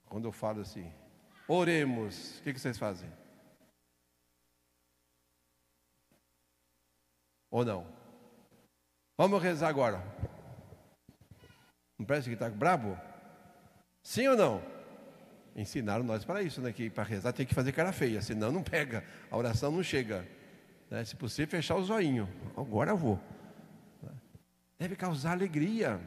Quando eu falo assim, oremos, o que vocês fazem? Ou não? Vamos rezar agora. Não parece que está brabo? Sim ou não? Ensinaram nós para isso, né? Que para rezar tem que fazer cara feia, senão não pega, a oração não chega, né? Se possível, fechar o zoinho. Agora eu vou. Deve causar alegria.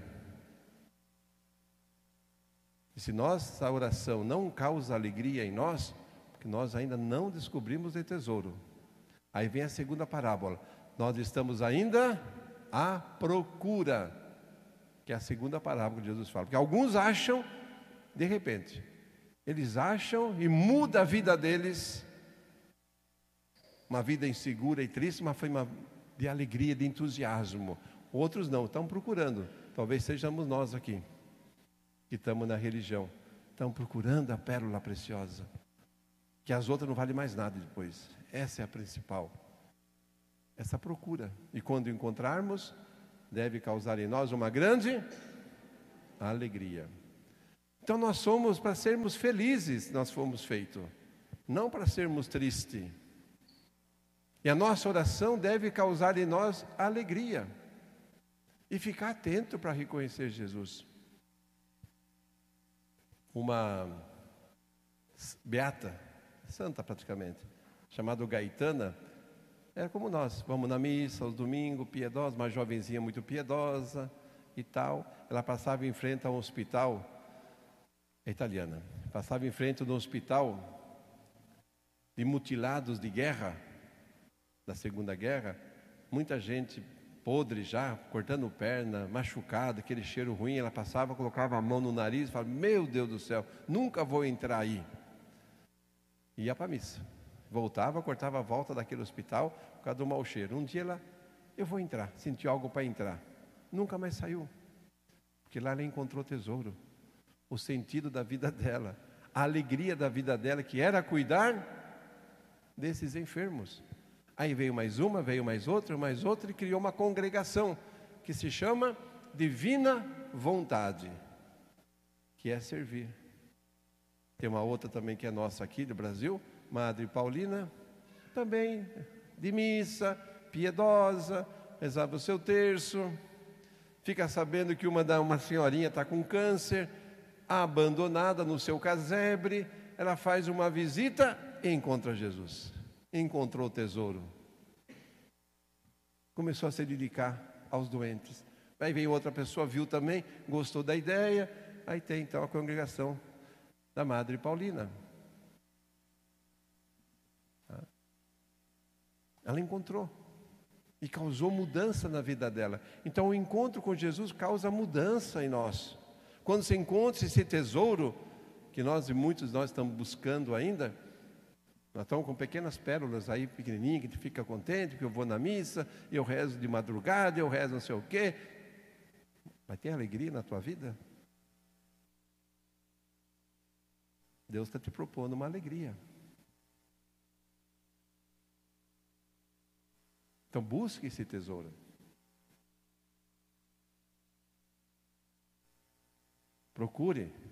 E se nossa oração não causa alegria em nós, porque nós ainda não descobrimos o tesouro. Aí vem a segunda parábola. Nós estamos ainda à procura, que é a segunda parábola que Jesus fala. Porque alguns acham, de repente, eles acham e muda a vida deles, uma vida insegura e triste, mas foi uma de alegria, de entusiasmo. Outros não, estão procurando. Talvez sejamos nós aqui, que estamos na religião, estamos procurando a pérola preciosa, que as outras não valem mais nada depois. Essa é a principal, essa procura. E quando encontrarmos, deve causar em nós uma grande alegria. Então nós somos para sermos felizes, nós fomos feitos, não para sermos tristes. E a nossa oração deve causar em nós alegria. E ficar atento para reconhecer Jesus. Uma beata, santa praticamente, chamada Gaetana, era como nós, vamos na missa aos domingos, piedosa, uma jovenzinha muito piedosa e tal. Ela passava em frente a um hospital, é italiana, passava em frente de um hospital de mutilados de guerra, da Segunda Guerra, muita gente podre já, cortando perna, machucada, aquele cheiro ruim. Ela passava, colocava a mão no nariz e falava, meu Deus do céu, nunca vou entrar aí. E ia para a missa. Voltava, cortava a volta daquele hospital por causa do mau cheiro. Um dia eu vou entrar, sentiu algo para entrar. Nunca mais saiu. Porque lá ela encontrou tesouro, o sentido da vida dela, a alegria da vida dela, que era cuidar desses enfermos. Aí veio mais uma, veio mais outra, e criou uma congregação que se chama Divina Vontade, que é servir. Tem uma outra também que é nossa aqui do Brasil, Madre Paulina, também de missa, piedosa, rezava o seu terço, fica sabendo que uma senhorinha está com câncer, abandonada no seu casebre, ela faz uma visita e encontra Jesus. Encontrou o tesouro, começou a se dedicar aos doentes. Aí veio outra pessoa, viu também, gostou da ideia. Aí tem então a congregação da Madre Paulina. Ela encontrou e causou mudança na vida dela. Então o encontro com Jesus causa mudança em nós. Quando você encontra esse tesouro, que nós e muitos de nós estamos buscando ainda, nós estamos com pequenas pérolas aí, pequenininhas, que a gente fica contente, porque eu vou na missa, eu rezo de madrugada, eu rezo não sei o quê. Vai ter alegria na tua vida? Deus está te propondo uma alegria. Então busque esse tesouro. Procure.